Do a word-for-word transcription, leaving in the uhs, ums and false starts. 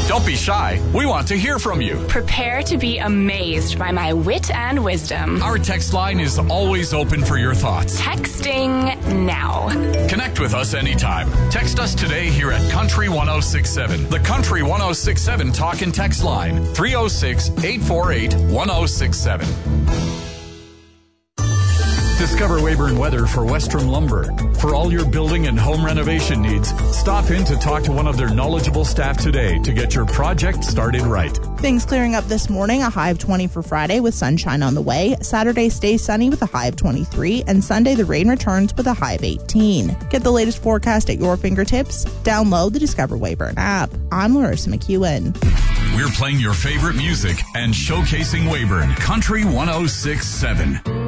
Don't be shy. We want to hear from you. Prepare to be amazed by my wit and wisdom. Our text line is always open for your thoughts. Texting now. Connect with us anytime. Text us today here at Country ten sixty-seven. The Country ten sixty-seven talk and text line, three oh six, eight four eight, one oh six seven. Discover Weyburn Weather for Western Lumber. For all your building and home renovation needs, stop in to talk to one of their knowledgeable staff today to get your project started right. Things clearing up this morning, a high of twenty for Friday with sunshine on the way. Saturday stays sunny with a high of twenty-three, and Sunday the rain returns with a high of eighteen. Get the latest forecast at your fingertips. Download the Discover Weyburn app. I'm Larissa McEwen. We're playing your favorite music and showcasing Weyburn Country ten sixty-seven.